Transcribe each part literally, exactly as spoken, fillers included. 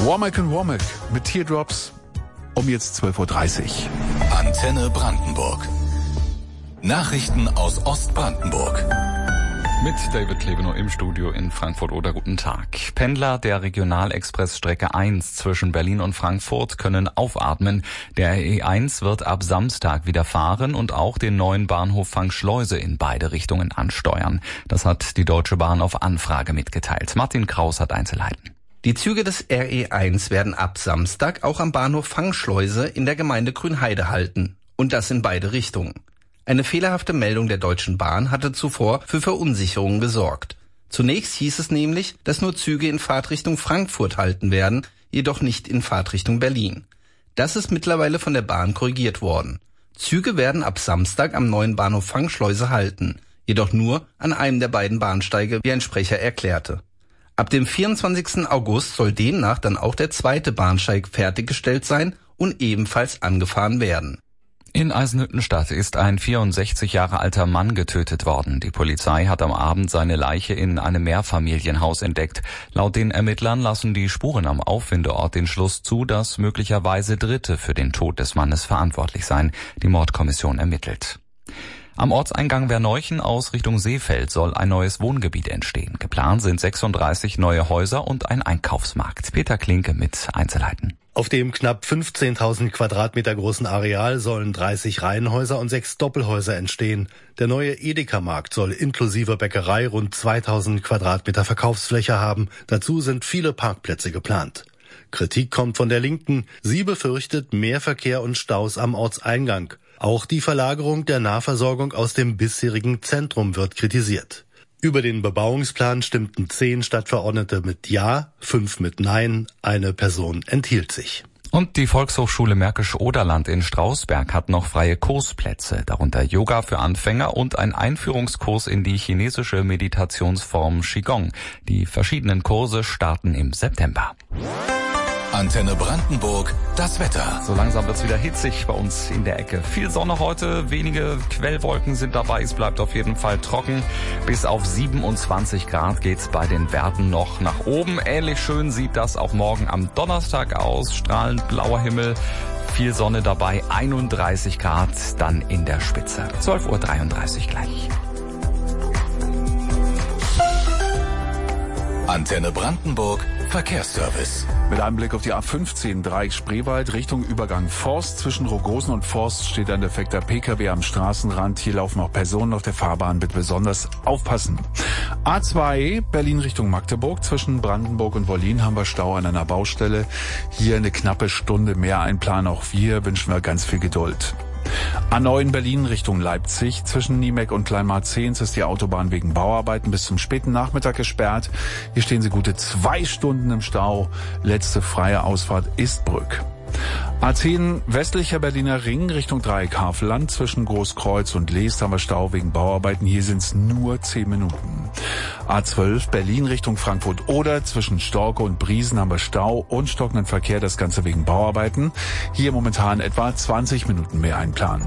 Womack and Womack mit Teardrops um jetzt zwölf Uhr dreißig. Antenne Brandenburg. Nachrichten aus Ostbrandenburg. Mit David Klebenow im Studio in Frankfurt oder guten Tag. Pendler der Regionalexpressstrecke eins zwischen Berlin und Frankfurt können aufatmen. Der R E eins wird ab Samstag wieder fahren und auch den neuen Bahnhof Fangschleuse in beide Richtungen ansteuern. Das hat die Deutsche Bahn auf Anfrage mitgeteilt. Martin Kraus hat Einzelheiten. Die Züge des R E eins werden ab Samstag auch am Bahnhof Fangschleuse in der Gemeinde Grünheide halten. Und das in beide Richtungen. Eine fehlerhafte Meldung der Deutschen Bahn hatte zuvor für Verunsicherungen gesorgt. Zunächst hieß es nämlich, dass nur Züge in Fahrtrichtung Frankfurt halten werden, jedoch nicht in Fahrtrichtung Berlin. Das ist mittlerweile von der Bahn korrigiert worden. Züge werden ab Samstag am neuen Bahnhof Fangschleuse halten, jedoch nur an einem der beiden Bahnsteige, wie ein Sprecher erklärte. Ab dem vierundzwanzigsten August soll demnach dann auch der zweite Bahnsteig fertiggestellt sein und ebenfalls angefahren werden. In Eisenhüttenstadt ist ein vierundsechzig Jahre alter Mann getötet worden. Die Polizei hat am Abend seine Leiche in einem Mehrfamilienhaus entdeckt. Laut den Ermittlern lassen die Spuren am Auffindeort den Schluss zu, dass möglicherweise Dritte für den Tod des Mannes verantwortlich seien. Die Mordkommission ermittelt. Am Ortseingang Werneuchen aus Richtung Seefeld soll ein neues Wohngebiet entstehen. Geplant sind sechsunddreißig neue Häuser und ein Einkaufsmarkt. Peter Klinke mit Einzelheiten. Auf dem knapp fünfzehntausend Quadratmeter großen Areal sollen dreißig Reihenhäuser und sechs Doppelhäuser entstehen. Der neue Edeka-Markt soll inklusive Bäckerei rund zweitausend Quadratmeter Verkaufsfläche haben. Dazu sind viele Parkplätze geplant. Kritik kommt von der Linken. Sie befürchtet mehr Verkehr und Staus am Ortseingang. Auch die Verlagerung der Nahversorgung aus dem bisherigen Zentrum wird kritisiert. Über den Bebauungsplan stimmten zehn Stadtverordnete mit Ja, fünf mit Nein, eine Person enthielt sich. Und die Volkshochschule Märkisch-Oderland in Strausberg hat noch freie Kursplätze, darunter Yoga für Anfänger und ein Einführungskurs in die chinesische Meditationsform Qigong. Die verschiedenen Kurse starten im September. Antenne Brandenburg, das Wetter. So langsam wird's wieder hitzig bei uns in der Ecke. Viel Sonne heute, wenige Quellwolken sind dabei. Es bleibt auf jeden Fall trocken. Bis auf siebenundzwanzig Grad geht's bei den Werten noch nach oben. Ähnlich schön sieht das auch morgen am Donnerstag aus. Strahlend blauer Himmel, viel Sonne dabei, einunddreißig Grad dann in der Spitze. zwölf Uhr dreiunddreißig gleich. Antenne Brandenburg, Verkehrsservice. Mit einem Blick auf die A fünfzehn, Dreieck Spreewald, Richtung Übergang Forst. Zwischen Rogosen und Forst steht ein defekter P K W am Straßenrand. Hier laufen auch Personen auf der Fahrbahn. Bitte besonders aufpassen. A zwei, Berlin Richtung Magdeburg. Zwischen Brandenburg und Wollin haben wir Stau an einer Baustelle. Hier eine knappe Stunde mehr einplanen. Auch wir wünschen wir ganz viel Geduld. A neun Berlin Richtung Leipzig. Zwischen Niemek und Kleinmarzehns ist die Autobahn wegen Bauarbeiten bis zum späten Nachmittag gesperrt. Hier stehen sie gute zwei Stunden im Stau. Letzte freie Ausfahrt Istbrück. A zehn westlicher Berliner Ring Richtung Dreieck Havelland. Zwischen Großkreuz und Leest haben wir Stau wegen Bauarbeiten. Hier sind es nur zehn Minuten. A zwölf Berlin Richtung Frankfurt Oder. Zwischen Storke und Briesen haben wir Stau und stockenden Verkehr. Das Ganze wegen Bauarbeiten. Hier momentan etwa zwanzig Minuten mehr einplanen.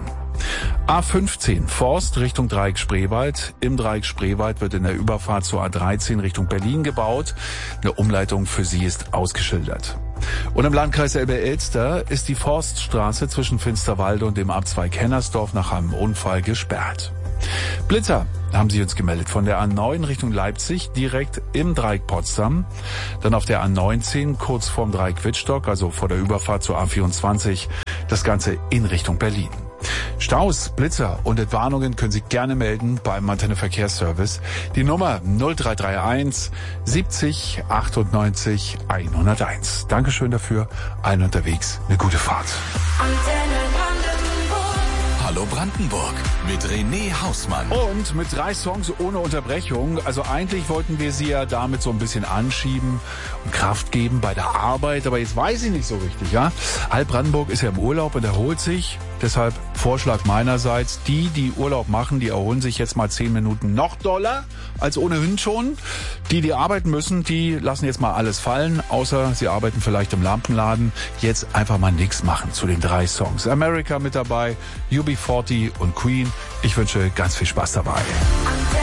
A fünfzehn Forst Richtung Dreieck Spreewald. Im Dreieck Spreewald wird in der Überfahrt zur A dreizehn Richtung Berlin gebaut. Eine Umleitung für sie ist ausgeschildert. Und im Landkreis Elbe-Elster ist die Forststraße zwischen Finsterwalde und dem Abzweig Hennersdorf nach einem Unfall gesperrt. Blitzer haben sie uns gemeldet von der A neun Richtung Leipzig, direkt im Dreieck Potsdam. Dann auf der A neunzehn kurz vorm Dreieck Wittstock, also vor der Überfahrt zur A vierundzwanzig. Das Ganze in Richtung Berlin. Staus, Blitzer und Entwarnungen können Sie gerne melden beim Antenne Verkehrsservice. Die Nummer null drei drei eins siebzig achtundneunzig hunderteins. Dankeschön dafür. Allen unterwegs eine gute Fahrt. Antenne Brandenburg. Hallo Brandenburg mit René Hausmann. Und mit drei Songs ohne Unterbrechung. Also eigentlich wollten wir Sie ja damit so ein bisschen anschieben und Kraft geben bei der Arbeit. Aber jetzt weiß ich nicht so richtig, ja. Halb Brandenburg ist ja im Urlaub und erholt sich. Deshalb Vorschlag meinerseits, die, die Urlaub machen, die erholen sich jetzt mal zehn Minuten noch doller als ohnehin schon. Die, die arbeiten müssen, die lassen jetzt mal alles fallen, außer sie arbeiten vielleicht im Lampenladen. Jetzt einfach mal nichts machen zu den drei Songs. America mit dabei, U B vierzig und Queen. Ich wünsche ganz viel Spaß dabei.